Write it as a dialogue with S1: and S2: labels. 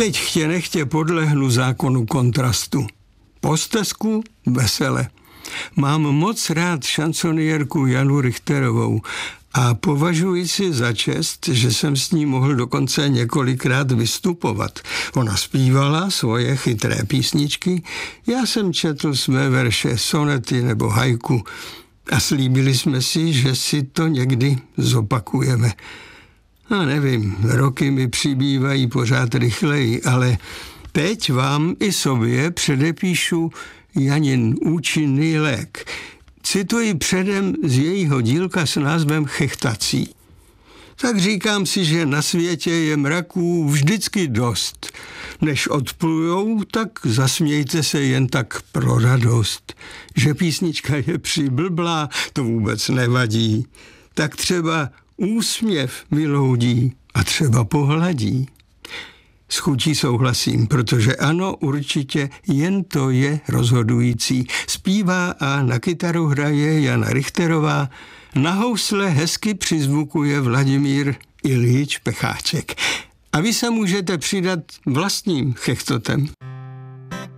S1: Teď chtě nechtě podlehnu zákonu kontrastu. Po stesku vesele. Mám moc rád šansonierku Janu Richterovou a považuji si za čest, že jsem s ní mohl dokonce několikrát vystupovat. Ona zpívala svoje chytré písničky, já jsem četl své verše, sonety nebo haiku a slíbili jsme si, že si to někdy zopakujeme. A nevím, roky mi přibývají pořád rychleji, ale teď vám i sobě předepíšu Janin účinný lék. Cituji předem z jejího dílka s názvem Chechtací. Tak říkám si, že na světě je mraků vždycky dost. Než odplujou, tak zasmějte se jen tak pro radost. Že písnička je přiblblá, to vůbec nevadí. Tak třeba úsměv vyloudí a třeba pohladí. S chutí souhlasím, protože ano, určitě jen to je rozhodující. Zpívá a na kytaru hraje Jana Richterová, na housle hezky přizvukuje Vladimír Iljič Pecháček. A vy se můžete přidat vlastním chechtotem.